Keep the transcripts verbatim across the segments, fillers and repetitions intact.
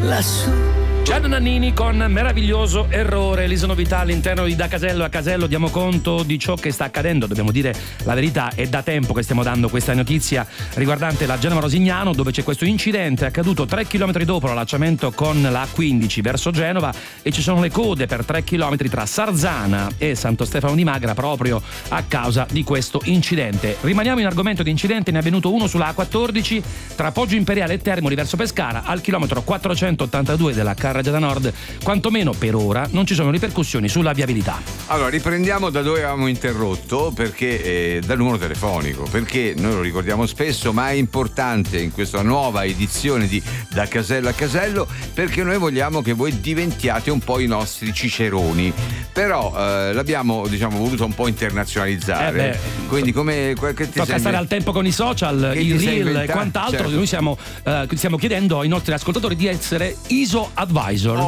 lassù. Gianni Nannini con Meraviglioso Errore, l'isa novità all'interno di Da Casello a Casello. Diamo conto di ciò che sta accadendo, dobbiamo dire la verità, è da tempo che stiamo dando questa notizia riguardante la Genova-Rosignano, dove c'è questo incidente accaduto tre chilometri dopo l'allacciamento con la A quindici verso Genova, e ci sono le code per tre chilometri tra Sarzana e Santo Stefano di Magra proprio a causa di questo incidente. Rimaniamo in argomento di incidente, ne è avvenuto uno sulla A quattordici tra Poggio Imperiale e Termoli verso Pescara al chilometro quattrocentottantadue della Carreggiata Nord. Quantomeno per ora non ci sono ripercussioni sulla viabilità. Allora riprendiamo da dove avevamo interrotto, perché eh, dal numero telefonico, perché noi lo ricordiamo spesso, ma è importante in questa nuova edizione di Da Casello a Casello, perché noi vogliamo che voi diventiate un po' i nostri ciceroni, però eh, l'abbiamo diciamo voluto un po' internazionalizzare, eh beh, quindi come che ti tocca sei stare al tempo con i social, i reel e quant'altro. Certo. Noi siamo, eh, stiamo chiedendo ai nostri ascoltatori di essere I S O advisor.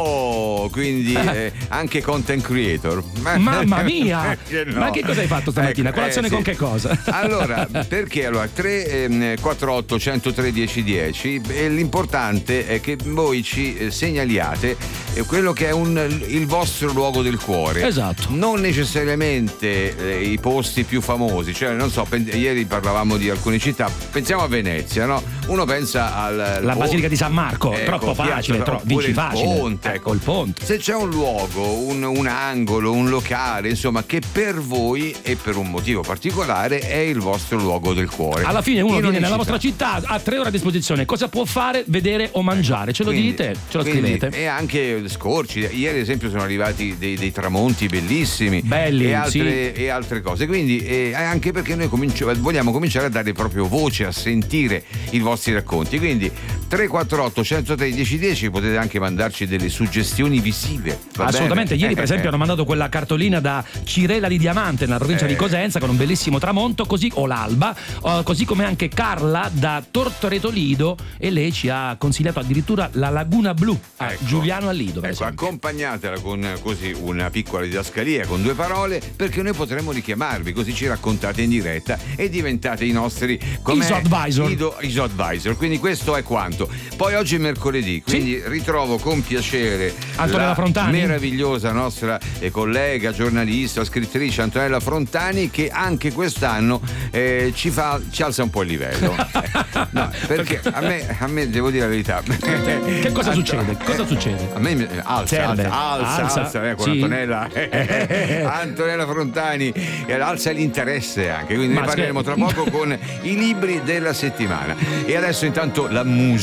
Oh, quindi eh, anche content creator. Mamma mia! no. Ma che cosa hai fatto stamattina? Ecco, Colazione eh, sì. con che cosa? Allora, perché allora tre quattro otto uno zero tre uno zero uno zero, e l'importante è che voi ci segnaliate quello che è un, il vostro luogo del cuore. Esatto. Non necessariamente eh, i posti più famosi, cioè non so, pen- ieri parlavamo di alcune città, pensiamo a Venezia, no? Uno pensa al la Basilica di San Marco, ecco, troppo facile, piazza, troppo vinci facile. Ponte, ecco il ponte. Se c'è un luogo, un, un angolo, un locale, insomma, che per voi e per un motivo particolare è il vostro luogo del cuore. Alla fine uno in viene ogni nella città. vostra città, ha tre ore a disposizione. Cosa può fare, vedere o mangiare? Ce lo Quindi- dite, ce lo quindi- scrivete. E anche scorci. Ieri, ad esempio, sono arrivati dei, dei tramonti bellissimi. Belli, e altre, sì. e altre cose. Quindi, eh, anche perché noi cominci- vogliamo cominciare a dare proprio voce, a sentire i vostri racconti. Quindi, tre quattro otto uno zero tre uno zero uno zero, potete anche mandarci delle suggestioni visive. va Assolutamente, bene? ieri per esempio hanno mandato quella cartolina da Cirella di Diamante nella provincia Eh. di Cosenza con un bellissimo tramonto, così o l'alba, eh, così come anche Carla da Tortoreto Lido, e lei ci ha consigliato addirittura la Laguna Blu a Ecco. Giuliano a Lido per Ecco, esempio. accompagnatela con così una piccola didascalia con due parole, perché noi potremo richiamarvi, così ci raccontate in diretta e diventate i nostri com'è? I S O advisor. Ido- I S O advisor. Quindi questo è quanto. Poi oggi è mercoledì, quindi ritrovo con piacere Antonella la Frontani. meravigliosa nostra eh, collega, giornalista, scrittrice Antonella Frontani, che anche quest'anno eh, ci fa ci alza un po' il livello. Eh, no, perché a me, a me devo dire la verità. Che cosa Anto- succede? Cosa eh, succede? A me mi- alza, Serve. alza, alza, Alza. alza, eh, con Sì. Antonella, Antonella Frontani, eh, alza l'interesse anche, quindi Ma ne parleremo tra scher- poco con i libri della settimana. E adesso intanto la musica.